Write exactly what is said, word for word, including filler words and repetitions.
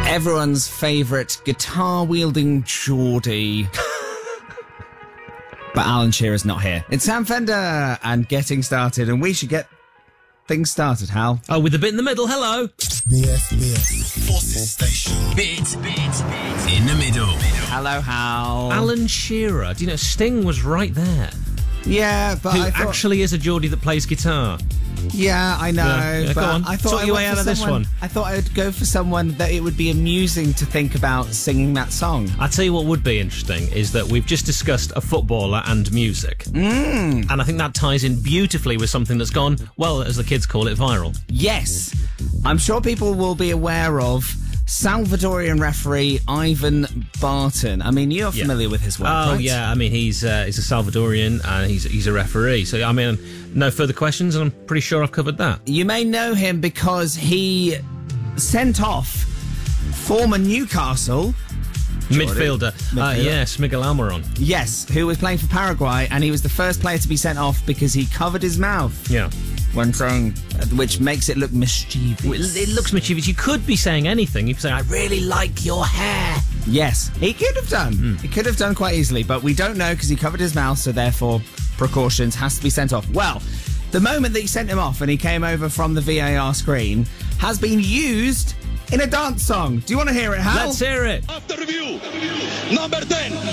Everyone's favourite guitar-wielding Geordie. But Alan Shearer's not here. It's Sam Fender and Getting Started, and we should get things started, Hal. Oh, with the bit in the middle, hello. B S B S. Forces Station. Bit, bit, bit. In the middle. Hello, Hal. Alan Shearer. Do you know, Sting was right there. Yeah, but Who I thought... actually is a Geordie that plays guitar. Yeah, I know. Yeah, yeah, but go on. I thought Talk I your went way for out of this someone- one. I thought I would go for someone that it would be amusing to think about singing that song. I tell you what would be interesting is that we've just discussed a footballer and music. Mm. And I think that ties in beautifully with something that's gone, well, as the kids call it, viral. Yes, I'm sure people will be aware of Salvadorian referee Ivan Barton. I mean, you're familiar Yeah. with his work, Oh, right? yeah. I mean, he's uh, he's a Salvadorian and he's he's a referee. So, I mean, no further questions, and I'm pretty sure I've covered that. You may know him because he sent off former Newcastle... Midfielder. Midfielder. Uh, yes, Miguel Almiron. Yes, who was playing for Paraguay, and he was the first player to be sent off because he covered his mouth Yeah. when throwing, which makes it look mischievous. It looks mischievous. You could be saying anything. You could say, I really like your hair. Yes, he could have done. Mm. He could have done quite easily, but we don't know because he covered his mouth, so therefore precautions, has to be sent off. Well, the moment that he sent him off and he came over from the V A R screen has been used in a dance song. Do you want to hear it, Hal? Let's hear it. After review, number ten,